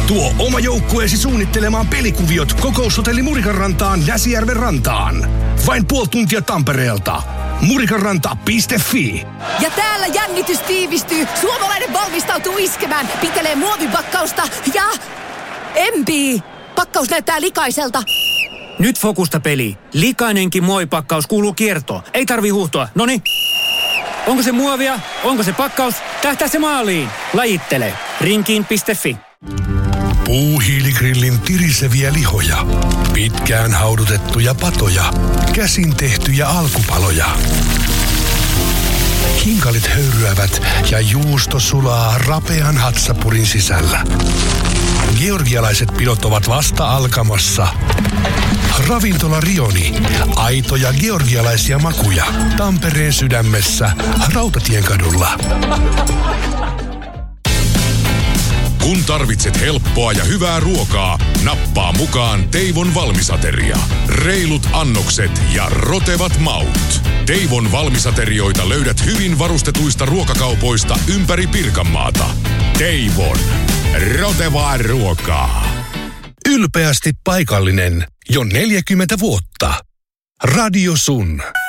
Tuo oma joukkueesi suunnittelemaan pelikuviot Kokoushotelli Murikanrantaan Näsijärven rantaan. Vain puoli tuntia Tampereelta. Murikanranta.fi. Ja täällä jännitys tiivistyy. Suomalainen valmistautuu iskemään. Pitelee muovipakkausta ja... empii. Pakkaus näyttää likaiselta. Nyt fokusta peli. Likainenkin muovipakkaus kuuluu kiertoon. Ei tarvi huuhtoa. Noniin. Onko se muovia? Onko se pakkaus? Tähtää se maaliin. Lajittele. Rinkiin.fi. Puuhiiligrillin tiriseviä lihoja. Pitkään haudutettuja patoja. Käsin tehtyjä alkupaloja. Kinkalit höyryävät ja juusto sulaa rapean hatsapurin sisällä. Georgialaiset pidot ovat vasta alkamassa. Ravintola Rioni. Aitoja georgialaisia makuja. Tampereen sydämessä. Rautatienkadulla. Kun tarvitset helppoa ja hyvää ruokaa, nappaa mukaan Teivon valmisateria. Reilut annokset ja rotevat maut. Teivon valmisaterioita löydät hyvin varustetuista ruokakaupoista ympäri Pirkanmaata. Teivon. Rotevaa ruokaa. Ylpeästi paikallinen. Jo 40 vuotta. Radio Sun.